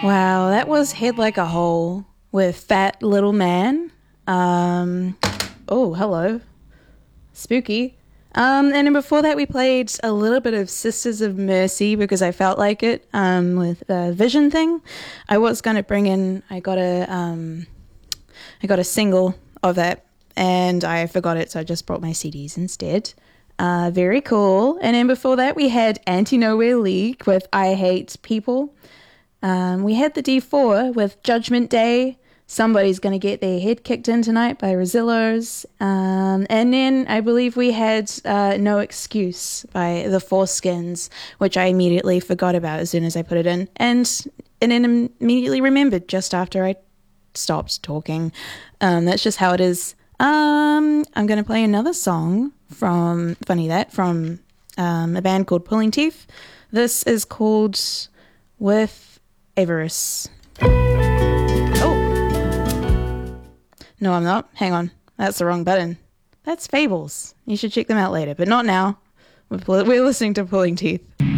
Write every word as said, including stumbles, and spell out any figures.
Wow, that was Head Like a Hole with Fat Little Man. Um, oh, hello. Spooky. Um, and then before that we played a little bit of Sisters of Mercy because I felt like it um, with the Vision thing. I was going to bring in, I got a, um, I got a single of that and I forgot it, so I just brought my C Ds instead. Uh, very cool. And then before that we had Anti-Nowhere League with I Hate People. Um, we had the D four with Judgment Day. Somebody's going to get their head kicked in tonight by Rosillos. Um, and then I believe we had uh, No Excuse by the Foreskins, which I immediately forgot about as soon as I put it in. And, and then immediately remembered just after I stopped talking. Um, that's just how it is. Um, I'm going to play another song from, funny that, from um, a band called Pulling Teeth. This is called With Avarice. Oh. No, I'm not. Hang on. That's the wrong button. That's Fables. You should check them out later, but not now. We're, we're listening to Pulling Teeth.